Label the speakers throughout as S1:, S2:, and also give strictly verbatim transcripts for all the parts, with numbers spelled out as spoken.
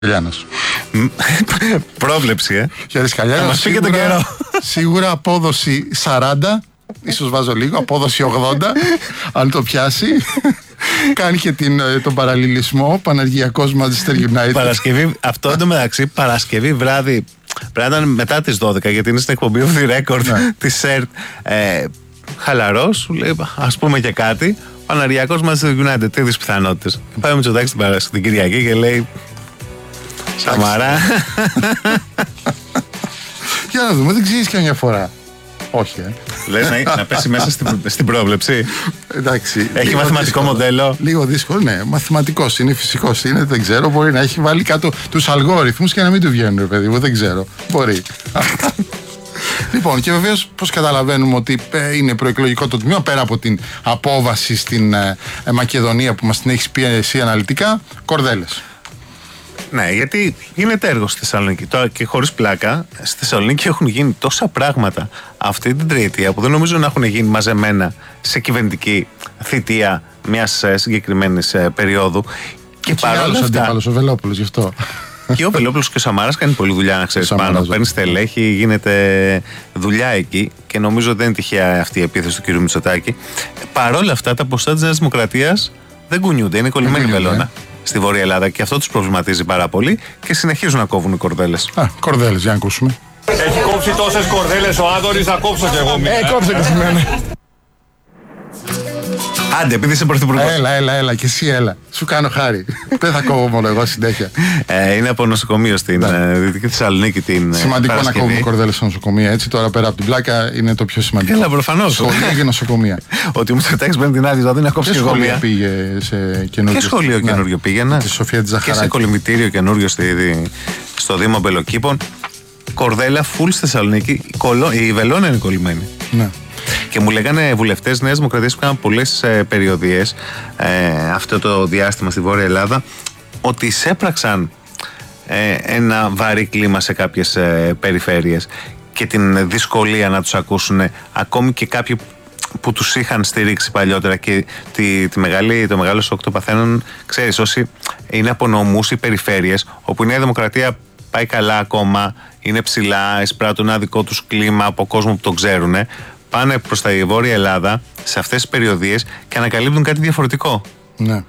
S1: Καλιάνος.
S2: Πρόβλεψη, ε.
S1: Χαίρεις Καλιάνος.
S2: Θα μας πει και τον καιρό.
S1: Σίγουρα απόδοση σαράντα, ίσως βάζω λίγο, απόδοση ογδόντα, αν το πιάσει. Κάνει και την, τον παραλληλισμό, Παναργιακός Manchester United.
S2: Παρασκευή, αυτό εντωμεταξύ, Παρασκευή βράδυ, πρέπει να ήταν μετά τις δώδεκα, γιατί είναι στην εκπομπή of the record
S1: Ναι.
S2: της ΣΕΡΤ. Ε, χαλαρός, σου λέει, ας πούμε και κάτι. Παναργιακός Manchester United, τι είδες πιθανότητες. Πάει ο Μητσοτάκης την, Παρασκευή, την Κυριακή και λέει, Σαμαρά.
S1: Για να δούμε, δεν ξέρεις και μια φορά. Όχι, ε.
S2: Λες να, να πέσει μέσα στην, στην πρόβλεψη.
S1: Εντάξει.
S2: Έχει μαθηματικό
S1: δύσκολο.
S2: μοντέλο.
S1: Λίγο δύσκολο, ναι. Μαθηματικός είναι, φυσικός είναι, δεν ξέρω. Μπορεί να έχει βάλει κάτω τους αλγόριθμους και να μην του βγαίνουν, ρε παιδί μου, δεν ξέρω. Μπορεί. Λοιπόν, και βεβαίως πώς καταλαβαίνουμε ότι είναι προεκλογικό το τμήμα, πέρα από την απόβαση στην ε, Μακεδονία που μας την έχει πει εσύ αναλυτικά, κορδέλες.
S2: Ναι, γιατί γίνεται έργο στη Θεσσαλονίκη. Τώρα και χωρίς πλάκα, στη Θεσσαλονίκη έχουν γίνει τόσα πράγματα αυτή την τριετία που δεν νομίζω να έχουν γίνει μαζεμένα σε κυβερνητική θητεία μιας συγκεκριμένης περίοδου. Και παρόλα
S1: άλλος
S2: αυτά.
S1: αντίπαλος, ο Βελόπουλος, γι' αυτό.
S2: Και ο Βελόπουλος και ο Σαμάρας κάνει πολλή δουλειά, να ξέρεις πάνω. Παίρνει στελέχη, γίνεται δουλειά εκεί και νομίζω ότι δεν είναι τυχαία αυτή η επίθεση του κ. Μητσοτάκη. Παρόλα αυτά, τα ποσοστά της Νέας Δημοκρατίας δεν κουνιούνται, είναι κολλημένη βελόνα στη Βόρεια Ελλάδα και αυτό τους προβληματίζει πάρα πολύ και συνεχίζουν να κόβουν οι κορδέλες.
S1: Α, κορδέλες, για να ακούσουμε.
S3: Έχει κόψει τόσες κορδέλες ο Άδωνης, θα κόψω κι εγώ.
S1: Ε, κόψε και σημαίνει.
S2: Άντε, επειδή είσαι πρωθυπουργός.
S1: Έλα, έλα, έλα, και εσύ έλα. Σου κάνω χάρη. Δεν θα κόβω μόνο εγώ συνέχεια.
S2: Ε, είναι από νοσοκομείο στην ε, Δυτική Θεσσαλονίκη την
S1: Σημαντικό
S2: Παρασκευή.
S1: να κόβουμε κορδέλες στα νοσοκομεία. Έτσι, τώρα πέρα από την πλάκα είναι το πιο σημαντικό.
S2: Έλα, προφανώς.
S1: Σχολεία και νοσοκομεία.
S2: Ότι ο Μητσοτάκης παίρνει την άδεια, δηλαδή να κόψει
S1: Ποιο σχολείο
S2: σχολεία.
S1: πήγε σε καινούργιο.
S2: Και σχολείο
S1: Ναι.
S2: καινούριο πήγαινα.
S1: Τη Σοφία της
S2: Και σε
S1: Ζαχαράκη.
S2: κολυμβητήριο καινούριο στη, στο Δήμο Μπελοκήπων. Κορδέλα, full στη Θεσσαλονίκη. Κολο, η βελόνα είναι κολλημένη.
S1: Ναι.
S2: Και μου λέγανε βουλευτές Νέας Δημοκρατίας που έκαναν πολλές ε, περιοδίες ε, αυτό το διάστημα στη Βόρεια Ελλάδα ότι εισέπραξαν ε, ένα βαρύ κλίμα σε κάποιες ε, περιφέρειες και την δυσκολία να τους ακούσουν ακόμη και κάποιοι που τους είχαν στηρίξει παλιότερα και τη, τη μεγάλη, το μεγάλο σοκ το παθαίνουν, ξέρεις, όσοι είναι από νομούς ή περιφέρειες όπου η Νέα Δημοκρατία πάει καλά ακόμα, είναι ψηλά, εισπράττουν ένα δικό τους κλίμα από κόσμο που το ξέρουν, πάνε προς τα Βόρεια Ελλάδα σε αυτές τις περιοδίες και ανακαλύπτουν κάτι διαφορετικό.
S1: Ναι.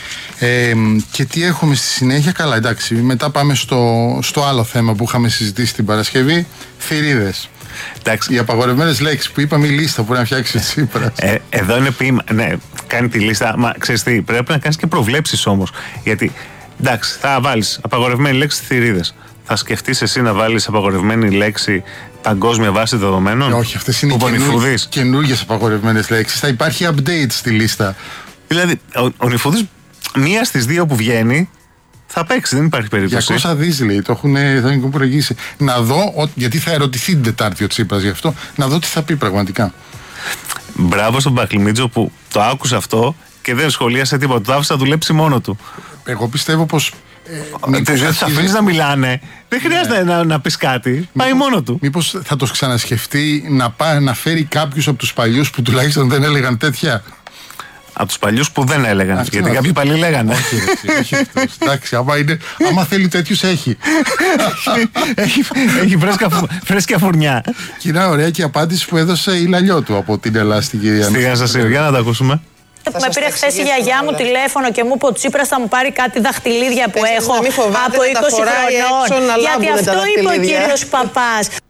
S1: Ε, και τι έχουμε στη συνέχεια, καλά εντάξει, μετά πάμε στο, στο άλλο θέμα που είχαμε συζητήσει την Παρασκευή, θηρίδες.
S2: Εντάξει.
S1: Οι απαγορευμένες λέξεις που είπαμε, η λίστα που μπορεί να φτιάξει ο Τσίπρας.
S2: Ε, εδώ είναι ποίημα, ναι, κάνει τη λίστα, μα ξέρεις τι, πρέπει να κάνεις και προβλέψεις όμως, γιατί εντάξει, θα βάλεις απαγορευμένη λέξη θηρίδες. Θα σκεφτείς εσύ να βάλεις απαγορευμένη λέξη παγκόσμια βάση δεδομένων.
S1: Ε, όχι, αυτές είναι οι καινούργιες απαγορευμένες λέξεις. Θα υπάρχει update στη λίστα.
S2: Δηλαδή, ο, ο Νηφούδης μία στις δύο που βγαίνει θα παίξει, δεν υπάρχει περίπτωση.
S1: διακόσια δις λέει, το έχουν, θα έχουν προηγήσει. Να δω, ο, γιατί θα ερωτηθεί την Τετάρτη ο Τσίπρας γι' αυτό, να δω τι θα πει πραγματικά.
S2: Μπράβο στον Μπαχλημίτζο που το άκουσε αυτό και δεν σχολίασε τίποτα. Το άφησε να δουλέψει μόνο του.
S1: Εγώ πιστεύω πως.
S2: Ε, δεν του αφήνει να μιλάνε. Δεν χρειάζεται ναι. να, να πει κάτι. Μήπως, πάει μόνο του.
S1: Μήπως θα το ξανασκεφτεί να, πά, να φέρει κάποιους από τους παλιούς που τουλάχιστον δεν έλεγαν τέτοια.
S2: Από τους παλιούς που δεν έλεγαν.
S1: Αυτή
S2: γιατί κάποιοι παλιοί λέγανε.
S1: Όχι, όχι, όχι. Εντάξει, άμα, είναι, άμα θέλει τέτοιους έχει.
S2: έχει έχει φρέσκα, φρέσκια φουρνιά.
S1: Και είναι ωραία και η απάντηση που έδωσε η Λαλιώτου από την Ελλάδα στην κυρία.
S2: Στη Γασασίρ, για να τα ακούσουμε.
S4: Που με πήρε χθες η γιαγιά μου τηλέφωνο και μου είπε ο Τσίπρας θα μου πάρει κάτι δαχτυλίδια που έχω από είκοσι χρονών. Γιατί αυτό είπε ο κύριος Παπάς.